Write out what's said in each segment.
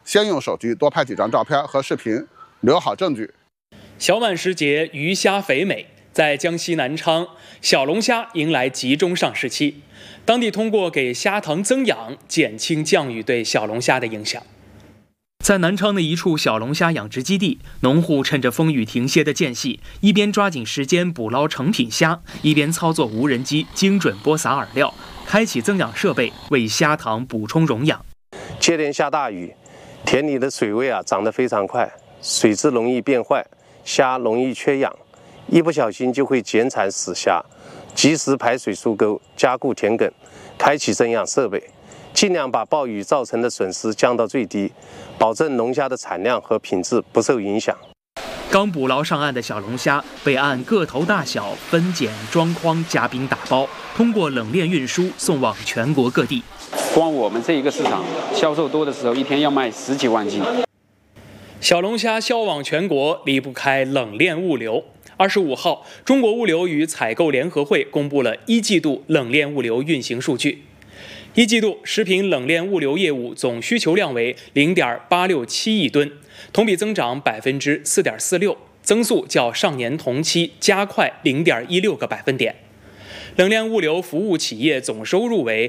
先用手机多拍几张照片和视频，留好证据。 小满时节，鱼虾肥美，在江西南昌，小龙虾迎来集中上市期。当地通过给虾塘增氧，减轻降雨对小龙虾的影响。在南昌的一处小龙虾养殖基地，农户趁着风雨停歇的间隙，一边抓紧时间捕捞成品虾，一边操作无人机精准播撒饵料，开启增氧设备，为虾塘补充溶氧。 接连下大雨，田里的水位涨得非常快，水质容易变坏，虾容易缺氧，一不小心就会减产死虾。及时排水疏沟，加固田埂，开启增氧设备，尽量把暴雨造成的损失降到最低，保证龙虾的产量和品质不受影响。 刚捕捞上岸的小龙虾被按个头大小分拣、装筐、加冰打包，通过冷链运输送往全国各地。 光我们这一个市场销售多的时候，一天要卖10几万斤。 小龙虾销往全国离不开冷链物流。25号，中国物流与采购联合会公布了一季度冷链物流运行数据。一季度食品冷链物流业务总需求量为 0.867 亿吨，同比增长 4.46%， 增速较上年同期加快 0.16个百分点。冷链物流服务企业总收入为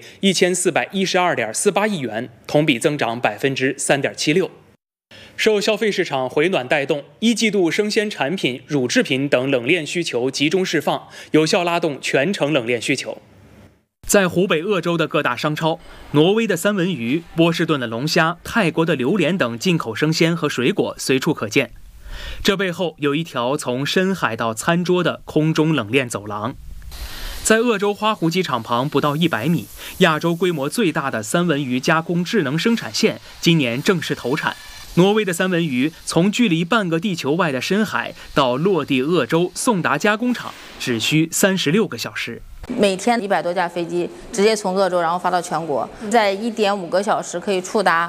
1412.48 亿元，同比增长 3.76%。受消费市场回暖带动，一季度生鲜产品、乳制品等冷链需求集中释放，有效拉动全城冷链需求。在湖北鄂州的各大商超，挪威的三文鱼、波士顿的龙虾、泰国的榴莲等进口生鲜和水果随处可见。这背后有一条从深海到餐桌的空中冷链走廊。在鄂州花湖机场旁不到100米，亚洲规模最大的三文鱼加工智能生产线今年正式投产。挪威的三文鱼从距离半个地球外的深海到落地鄂州送达加工厂，只需36个小时。 每天100多架飞机直接从鄂州然后发到全国，在1.5个小时可以触达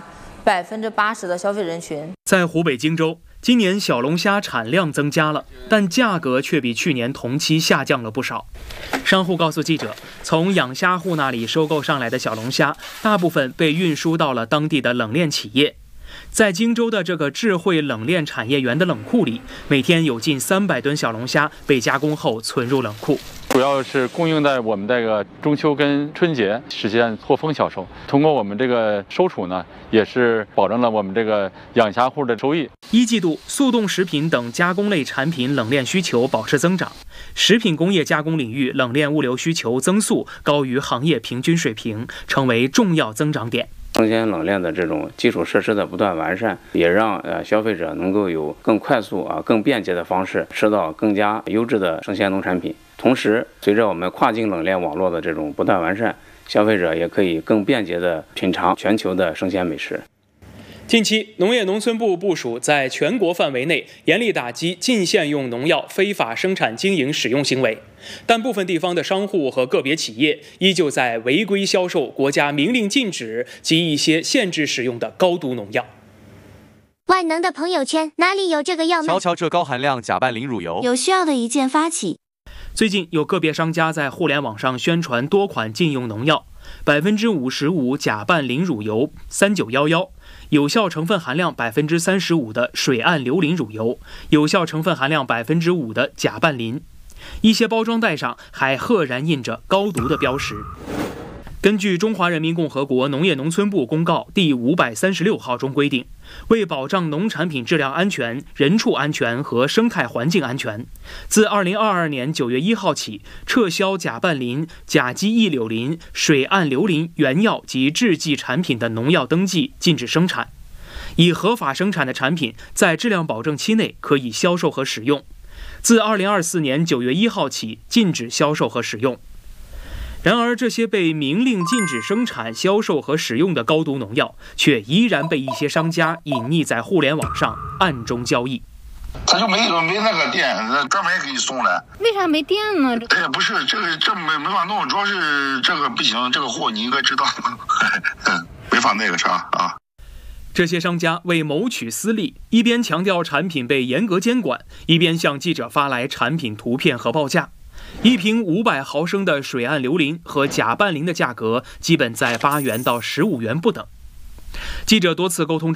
80%的消费人群。 在湖北荆州，今年小龙虾产量增加了，但价格却比去年同期下降了不少。商户告诉记者，从养虾户那里收购上来的小龙虾，大部分被运输到了当地的冷链企业。在荆州的这个智慧冷链产业园的冷库里，每天有近300吨小龙虾被加工后存入冷库。 主要是供应在我们这个中秋跟春节实现错峰销售。通过我们这个收储呢，也是保证了我们这个养虾户的收益。 一季度，速冻食品等加工类产品冷链需求保持增长，食品工业加工领域冷链物流需求增速高于行业平均水平，成为重要增长点。 生鲜冷链的这种基础设施的不断完善，也让消费者能够有更快速更便捷的方式吃到更加优质的生鲜农产品。同时，随着我们跨境冷链网络的这种不断完善，消费者也可以更便捷地品尝全球的生鲜美食。 近期，农业农村部部署在全国范围内严厉打击禁限用农药非法生产经营使用行为，但部分地方的商户和个别企业依旧在违规销售国家明令禁止及一些限制使用的高毒农药。 万能的朋友圈哪里有这个药卖？ 瞧瞧这高含量甲拌磷乳油， 有需要的一键发起。 最近有个别商家在互联网上宣传多款禁用农药，55%甲拌磷乳油3911，有效成分含量35%的水岸硫磷乳油，有效成分含量5%的甲拌磷，一些包装袋上还赫然印着高毒的标识。根据中华人民共和国农业农村部公告第536号中规定，为保障农产品质量安全、人畜安全和生态环境安全，自2022年9月1号起，撤销甲拌磷、甲基异柳磷、水岸硫磷原药及制剂产品的农药登记，禁止生产。已合法生产的产品在质量保证期内可以销售和使用。自2024年9月1号起，禁止销售和使用。然而，这些被明令禁止生产、销售和使用的高毒农药，却依然被一些商家隐匿在互联网上暗中交易。 他就没那个店，专门给你送来。 为啥没店呢？ 哎呀，不是这没法弄，主要是这个不行，这个货你应该知道，没法那个啥啊。 这些商家为谋取私利，一边强调产品被严格监管，一边向记者发来产品图片和报价。一瓶500毫升的水岸硫磷和甲拌磷的价格基本在8元到15元不等。记者多次沟通